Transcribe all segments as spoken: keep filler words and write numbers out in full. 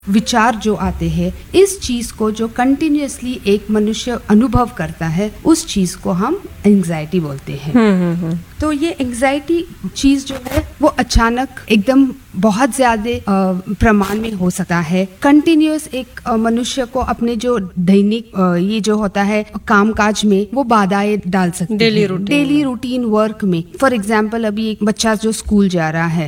विचार जो आते हैं, इस चीज को जो कंटिन्यूअसली एक मनुष्य अनुभव करता है, उस चीज को हम एंजाइटी बोलते हैं। हम्म हम्म तो ये एंजाइटी चीज जो है वो अचानक एकदम बहुत ज्यादा प्रमाण में हो सकता है। कंटिन्यूअस एक अ, मनुष्य को अपने जो दैनिक अ, ये जो होता है कामकाज में वो बाधाएं डाल सकती Daily है। routine डेली रूटीन वर्क में। फॉर एग्जाम्पल अभी एक बच्चा जो स्कूल जा रहा है,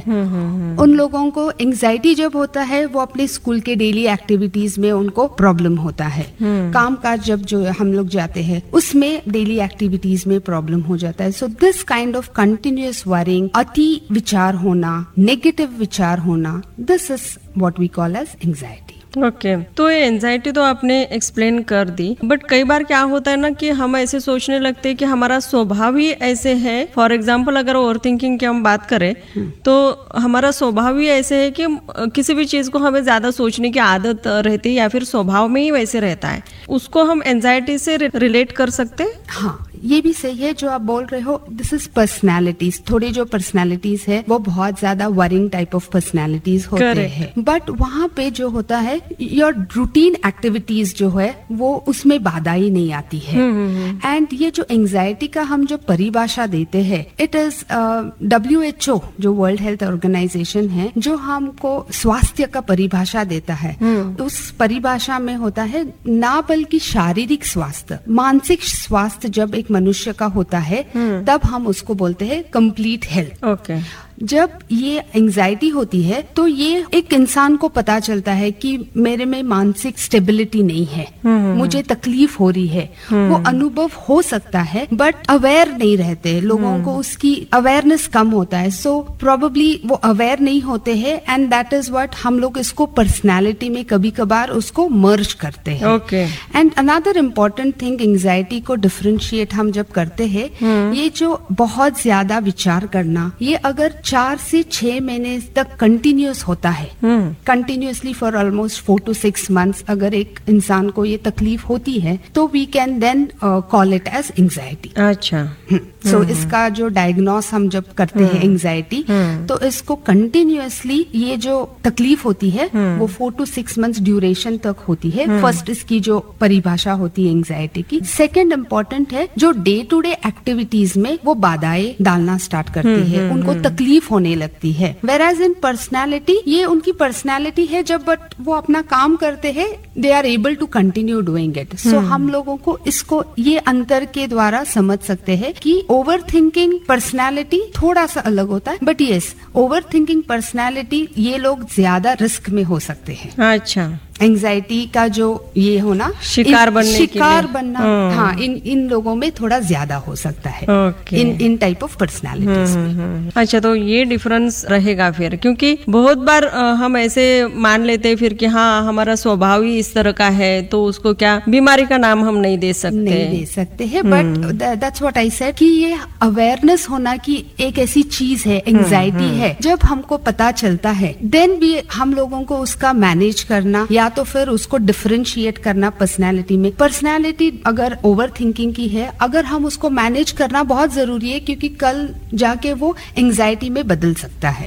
उन लोगों को एंजाइटी जब होता है वो अपने स्कूल के डेली एक्टिविटीज में उनको प्रॉब्लम होता है। काम काज जब जो हम लोग जाते हैं उसमें डेली एक्टिविटीज में प्रॉब्लम हो जाता है। So this kind of continuous worrying, अति विचार होना, नेगेटिव विचार होना, this is what we call as anxiety. Okay okay. तो ये एंजाइटी तो आपने एक्सप्लेन कर दी, बट कई बार क्या होता है ना कि हम ऐसे सोचने लगते हैं कि हमारा स्वभाव ही ऐसे है। फॉर एग्जांपल अगर ओवर थिंकिंग की हम बात करें तो हमारा स्वभाव ही ऐसे है कि किसी भी चीज को हमें ज्यादा सोचने की आदत रहती है या फिर स्वभाव में ही वैसे रहता है, उसको हम एंजाइटी से रिलेट कर सकते हैं। हाँ, ये भी सही है जो आप बोल रहे हो। This is personalities. थोड़ी जो पर्सनैलिटीज है वो बहुत ज्यादा वरिंग टाइप ऑफ पर्सनैलिटीज होते हैं, बट वहाँ पे जो होता है योर रूटीन एक्टिविटीज जो है वो उसमें बाधा ही नहीं आती है। एंड ये जो एंजाइटी का हम जो परिभाषा देते हैं, it is W H O जो वर्ल्ड हेल्थ ऑर्गेनाइजेशन है जो हमको स्वास्थ्य का परिभाषा देता है। उस परिभाषा में होता है ना बल्कि शारीरिक स्वास्थ्य, मानसिक स्वास्थ्य जब एक मनुष्य का होता है तब हम उसको बोलते हैं कंप्लीट हेल्थ। ओके जब ये एंजाइटी होती है तो ये एक इंसान को पता चलता है कि मेरे में मानसिक स्टेबिलिटी नहीं है, मुझे तकलीफ हो रही है, वो अनुभव हो सकता है बट अवेयर नहीं रहते लोगों को, उसकी अवेयरनेस कम होता है। सो प्रोबेबली वो अवेयर नहीं होते हैं एंड दैट इज व्हाट हम लोग इसको पर्सनालिटी में कभी कभार उसको मर्ज करते हैं। Okay and another important thing, anxiety को डिफरेंशिएट हम जब करते हैं, ये जो बहुत ज्यादा विचार करना, ये अगर चार से छह महीने तक कंटिन्यूअस होता है, continuously for almost four to six months अगर एक इंसान को ये तकलीफ होती है तो we can then call it as anxiety. अच्छा, सो so, इसका जो डायग्नोस हम जब करते हैं एंजाइटी, तो इसको कंटिन्यूअसली ये जो तकलीफ होती है वो four to six months duration तक होती है। फर्स्ट इसकी जो परिभाषा होती है एंजाइटी की। सेकेंड इम्पोर्टेंट है जो डे टू डे एक्टिविटीज में वो बाधाएं डालना स्टार्ट करती है, उनको तकलीफ होने लगती है। वेराज इन पर्सनैलिटी, ये उनकी पर्सनैलिटी है जब बट वो अपना काम करते हैं, they are able to continue doing it. सो हम लोगों को इसको ये अंतर के द्वारा समझ सकते हैं कि ओवर थिंकिंग पर्सनैलिटी थोड़ा सा अलग होता है, but yes over thinking personality ये लोग ज्यादा रिस्क में हो सकते हैं। अच्छा, एंजाइटी का जो ये होना शिकार बनने शिकार के लिए। बनना, हाँ, इन इन लोगों में थोड़ा ज्यादा हो सकता है। Okay. In in type of personalities में। अच्छा, तो ये डिफरेंस रहेगा फिर, क्योंकि बहुत बार अ, हम ऐसे मान लेते हैं फिर कि हाँ हमारा स्वभाव ही इस तरह का है तो उसको क्या बीमारी का नाम हम नहीं दे सकते नहीं दे सकते हैं। But that's what I said कि ये अवेयरनेस होना कि एक ऐसी चीज है एंजाइटी है, जब हमको पता चलता है देन भी हम लोगों को उसका मैनेज करना या तो फिर उसको डिफरेंशिएट करना पर्सनैलिटी में। पर्सनैलिटी अगर ओवर थिंकिंग की है, अगर हम उसको मैनेज करना बहुत जरूरी है क्योंकि कल जाके वो एंजाइटी में बदल सकता है।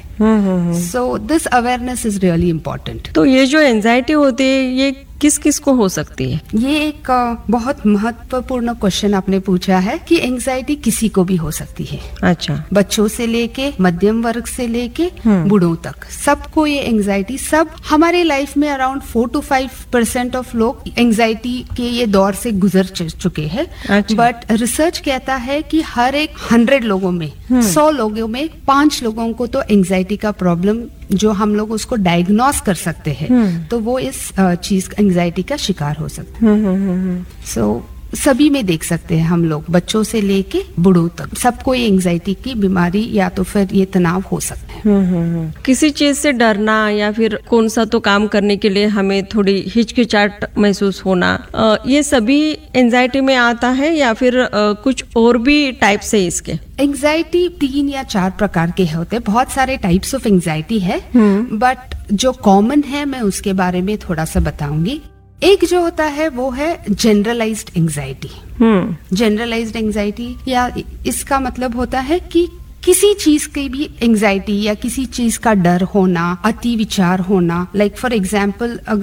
So this awareness is really important. तो ये जो एंजाइटी होती है ये किस किस को हो सकती है? ये एक अ, बहुत महत्वपूर्ण क्वेश्चन आपने पूछा है कि एंजाइटी किसी को भी हो सकती है। अच्छा, बच्चों से लेके मध्यम वर्ग से लेके बूढ़ों तक सबको ये एंजाइटी, सब हमारे लाइफ में around four to five percent of लोग एंजाइटी के ये दौर से गुजर च- चुके हैं। अच्छा। बट रिसर्च कहता है कि हर एक हंड्रेड लोगों में, सौ लोगों में पांच लोगों को तो एंजाइटी का प्रॉब्लम जो हम लोग उसको डायग्नोस कर सकते हैं तो वो इस अ, चीज एंजाइटी का शिकार हो सकते हैं। सो सभी में देख सकते हैं हम लोग, बच्चों से लेके बूढ़ों तक सबको ये एंजाइटी की बीमारी या तो फिर ये तनाव हो सकता है। किसी चीज से डरना या फिर कौन सा तो काम करने के लिए हमें थोड़ी हिचकिचाहट महसूस होना, अ, ये सभी एंजाइटी में आता है या फिर अ, कुछ और भी टाइप्स है इसके? एंजाइटी तीन या चार प्रकार के होते हैं, बहुत सारे टाइप्स ऑफ एंजाइटी है, बट जो कॉमन है मैं उसके बारे में थोड़ा सा बताऊंगी। एक जो होता है वो है जनरलाइज्ड एंजाइटी। जनरलाइज्ड एंजाइटी या इसका मतलब होता है कि किसी चीज की भी एंजाइटी या किसी चीज का डर होना, अति विचार होना, लाइक फॉर एग्जाम्पल अगर